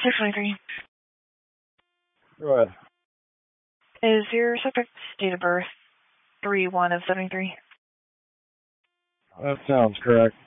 623. Go ahead. Is your subject's date of birth 3/1 of 73? That sounds correct.